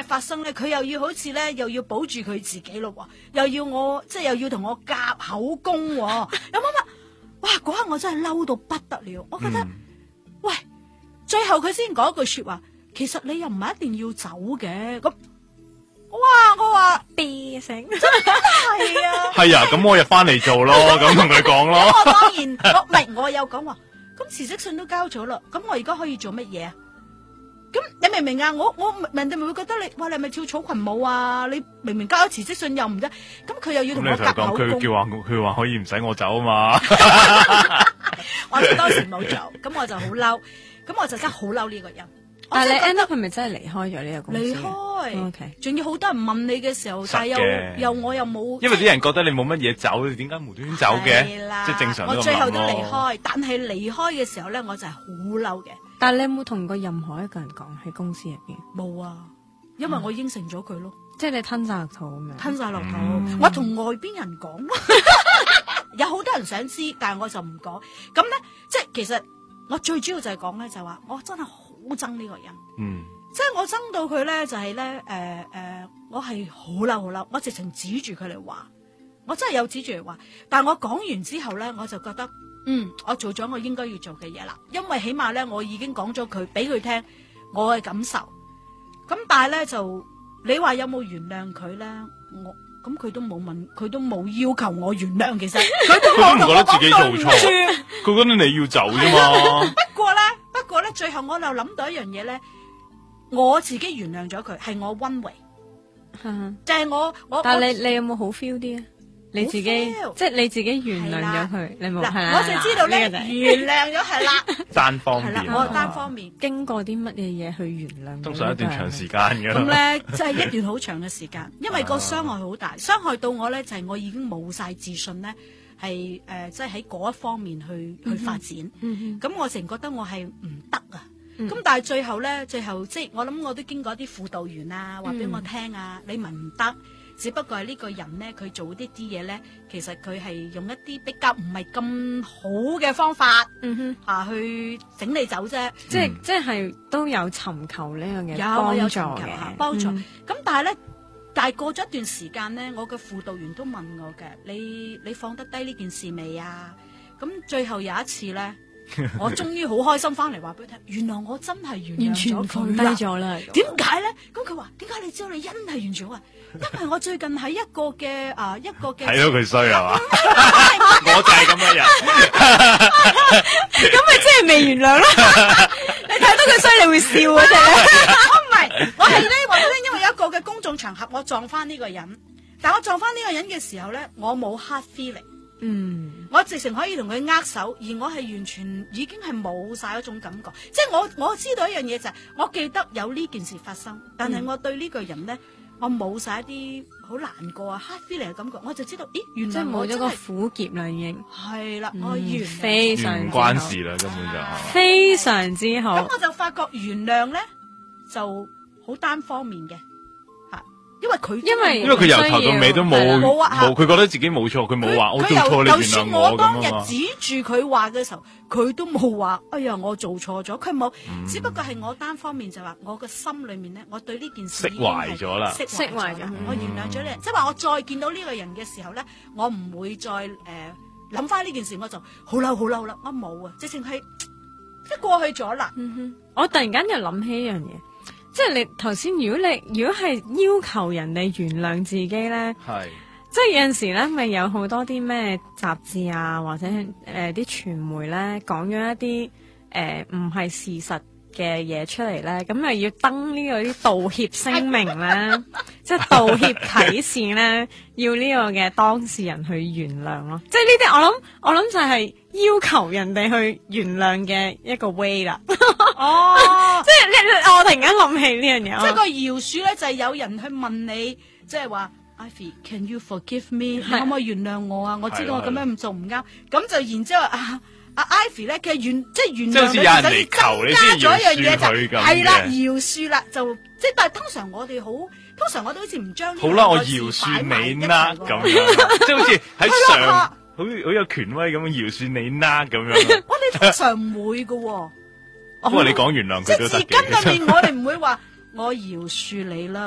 發生咧，佢又要好似咧又要保住佢自己咯，又要我即係又要同我夾口供，有冇乜？哇！嗰刻我真係嬲到不得了，我覺得，喂，最後佢先講一句說話，其實你又唔係一定要走嘅，咁，哇！我話啤聲， 真係啊， 係啊，咁我又翻嚟做咯，咁同佢講咯。 我當然，我有講話，咁辭職信都交咗啦，咁我而家可以做乜嘢啊？咁你明唔明啊？我人哋咪會覺得你，哇！你係咪跳草裙舞啊？你明明交咗辭職信又唔得，咁佢又要同我夾口供。 佢話可以唔使我走啊嘛。 我就當時冇做，咁我就好嬲，咁我就真係好嬲呢個人。 但係你 end up 係咪真係離開咗呢個公司？ 離開 ，OK， 仲要好多人問你嘅時候，但係又我又冇， 因為啲人覺得你冇乜嘢走，你點解無端端走嘅？即係正常。 我最後都離開，但係離開嘅時候咧，我就係好嬲嘅。 但係你有冇同過任何一個人講喺公司入邊？ 冇啊，因為我應承咗佢咯。 即係你吞晒落肚咁樣。 吞晒落肚，我同外邊人講咯。有好多人想知，但係我就唔講。咁咧，即係其實我最主要就係講咧，就係話我真係好憎呢個人。即係我憎到佢咧，就係咧，我係好嬲好嬲，我直情指住佢嚟話，我真係有指住嚟話。但係我講完之後咧，我就覺得。我做咗我應該要做嘅嘢啦，因為起碼咧我已經講咗佢俾佢聽我嘅感受，咁但係咧就你話有冇原諒佢咧？咁佢都冇問，佢都冇要求我原諒，其實佢都冇同我講對唔住， 佢覺得你要走啫嘛。 不過咧，最後我就諗到一樣嘢咧，我自己原諒咗佢，係我溫為，就係我。 但係你有冇好 feel 啲啊？你自己即係你自己原諒咗佢，你冇係我就知道咧，原諒咗係啦， 單方面， 我單方面經過啲乜嘢嘢去原諒？ 通常一段長時間嘅。 咁咧，即係一段好長嘅時間，因為個傷害好大，傷害到我咧就係我已經冇晒自信咧，係即係喺嗰一方面去發展。咁我成覺得我係唔得啊。咁但係最後即係我諗我都經過一啲輔導員啊，話俾我聽啊，你咪唔得。只不過係呢個人咧，佢做呢啲嘢咧，其實佢係用一啲比較唔係咁好嘅方法，去整你走啫。 即係都有尋求呢樣嘢幫助。咁但係過咗一段時間咧，我嘅輔導員都問我嘅，你放得低呢件事未啊？咁最後有一次咧。我終於好開心翻嚟話俾佢聽，原來我真係原諒咗佢低咗啦。 點解咧？咁佢話點解你知道你真係完全啊？因為我最近喺一個嘅睇到佢衰係嘛？我就係咁嘅人， 咁咪即係未原諒啦？你睇到佢衰，你會笑啊！ 我唔係，我係咧話咧，因為有一個嘅公眾場合，我撞翻呢個人，但我撞翻呢個人嘅時候咧，我冇 hard feeling。我直情可以同佢握手，而我係完全已經係冇晒嗰種感覺，即係我知道一樣嘢就係，我記得有呢件事發生，但係我對呢個人咧，我冇晒一啲好難過啊 hard feeling 嘅感覺，我就知道，咦，原來我冇咗個苦澀啦，已經係啦，我原非常唔關事啦，根本就非常之好。 咁我就發覺原諒咧就好單方面嘅。因為佢由頭到尾都冇，佢覺得自己冇錯，佢冇話我做錯你原諒我咁啊嘛。就算我當日指住佢話嘅時候，佢都冇話，哎呀我做錯咗，佢冇，只不過係我單方面就話我個心裏面咧，我對呢件事釋懷咗啦， 釋懷咗，我原諒咗你，即係話我再見到呢個人嘅時候咧，我唔會再諗翻呢件事，我就好嬲啦，我冇啊，直情係即係過去咗啦。 我突然間又諗起一樣嘢。即係你頭先，如果係要求人哋原諒自己咧，即係有陣時咧，咪有好多啲咩雜誌啊，或者啲傳媒咧講咗一啲唔係事實嘅嘢出嚟咧，咁咪要登呢個啲道歉聲明咧，即係道歉啟事咧，要呢個嘅當事人去原諒咯。即係呢啲我諗就係要求人哋去原諒嘅一個 way 啦。即係我突然間諗起呢樣嘢， 即係個饒恕咧，就係有人去問你，即係話 Ivy，can you forgive me？ 你可唔可以原諒我啊？我知道我咁樣唔做唔啱，咁就然之後Ivy 咧嘅原諒你，就增加咗一樣嘢就係啦，饒恕啦，就即係但係通常我哋都好似唔將呢個好啦，我饒恕你啦咁樣，即係好似喺上好有權威咁樣饒恕你啦咁樣。 我哋通常唔會噶。 不過你講原諒佢都得嘅。 即係字根裏面，我哋唔會話我饒恕你啦。